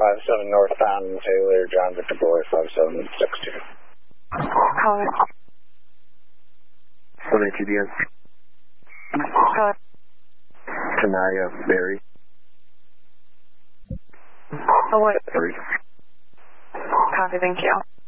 57 northbound, Taylor, John Victor Boy, 5762. Caller. 182 Caller. Tanaya Berry. Oh, what? 3. Copy, thank you.